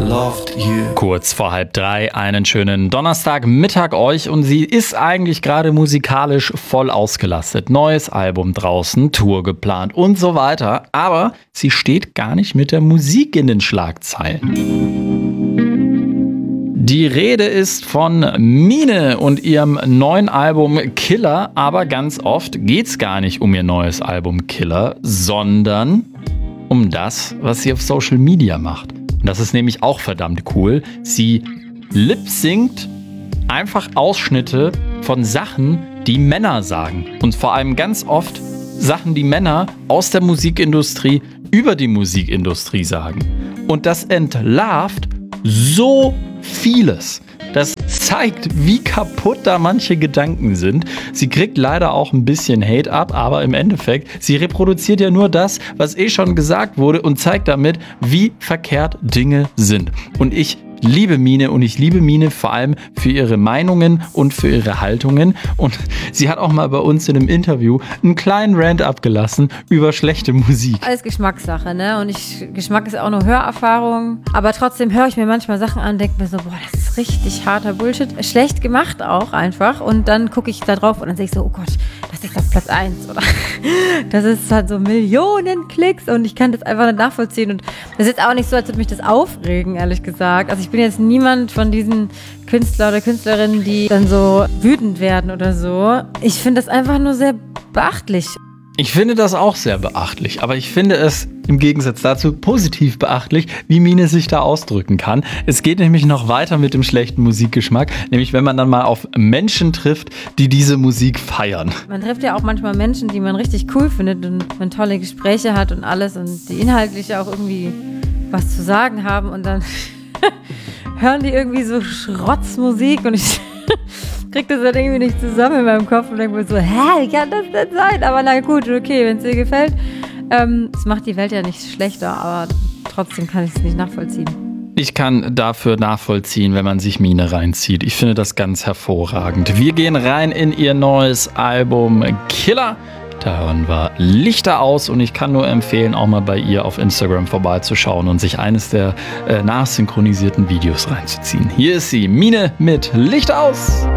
loved you. Kurz vor 2:30, einen schönen Donnerstagmittag euch, und sie ist eigentlich gerade musikalisch voll ausgelastet. Neues Album draußen, Tour geplant und so weiter, aber sie steht gar nicht mit der Musik in den Schlagzeilen. Die Rede ist von Mine und ihrem neuen Album Killer, aber ganz oft geht's gar nicht um ihr neues Album Killer, sondern um das, was sie auf Social Media macht. Und das ist nämlich auch verdammt cool. Sie lip-synkt einfach Ausschnitte von Sachen, die Männer sagen. Und vor allem ganz oft Sachen, die Männer aus der Musikindustrie über die Musikindustrie sagen. Und das entlarvt so vieles. Das zeigt, wie kaputt da manche Gedanken sind. Sie kriegt leider auch ein bisschen Hate ab, aber im Endeffekt, sie reproduziert ja nur das, was schon gesagt wurde, und zeigt damit, wie verkehrt Dinge sind. Und ich liebe Mine, und ich liebe Mine vor allem für ihre Meinungen und für ihre Haltungen. Und sie hat auch mal bei uns in einem Interview einen kleinen Rant abgelassen über schlechte Musik. Alles Geschmackssache, ne? Und Geschmack ist auch nur Hörerfahrung. Aber trotzdem höre ich mir manchmal Sachen an und denke mir so, boah, das ist richtig harter Bullshit. Schlecht gemacht auch einfach. Und dann gucke ich da drauf und dann sehe ich so, oh Gott, das ist auf Platz 1. Oder das ist halt so Millionen Klicks und ich kann das einfach nicht nachvollziehen. Und das ist jetzt auch nicht so, als würde mich das aufregen, ehrlich gesagt. Also ich bin jetzt niemand von diesen Künstler oder Künstlerinnen, die dann so wütend werden oder so. Ich finde das einfach nur sehr beachtlich. Ich finde das auch sehr beachtlich, aber ich finde es im Gegensatz dazu positiv beachtlich, wie Mine sich da ausdrücken kann. Es geht nämlich noch weiter mit dem schlechten Musikgeschmack, nämlich wenn man dann mal auf Menschen trifft, die diese Musik feiern. Man trifft ja auch manchmal Menschen, die man richtig cool findet und man tolle Gespräche hat und alles und die inhaltlich auch irgendwie was zu sagen haben und dann hören die irgendwie so Schrotzmusik und ich krieg das dann irgendwie nicht zusammen in meinem Kopf und denke mir so, hä, wie kann das denn sein? Aber na gut, okay, wenn es dir gefällt. Es macht die Welt ja nicht schlechter, aber trotzdem kann ich es nicht nachvollziehen. Ich kann dafür nachvollziehen, wenn man sich Mine reinzieht. Ich finde das ganz hervorragend. Wir gehen rein in ihr neues Album Killer. Da hören wir Lichter aus, und ich kann nur empfehlen, auch mal bei ihr auf Instagram vorbeizuschauen und sich eines der nachsynchronisierten Videos reinzuziehen. Hier ist sie, Mine mit Lichter aus.